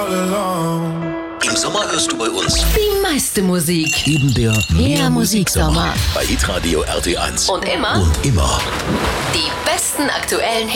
all alone. Im Sommer hörst du bei uns Die meiste Musik. eben der Mehr Musiksommer. bei Hitradio RT1. Und immer Und immer. die besten aktuellen